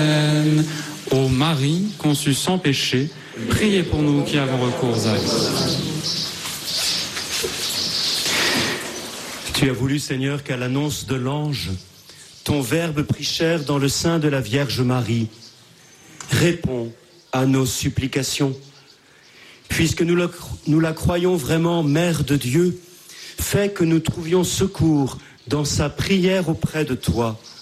Ô Marie, conçue sans péché, priez pour nous qui avons recours à vous. Tu as voulu, Seigneur, qu'à l'annonce de l'ange, ton Verbe prit chair dans le sein de la Vierge Marie. Réponds à nos supplications. Puisque nous la croyons vraiment Mère de Dieu, fais que nous trouvions secours dans sa prière auprès de toi.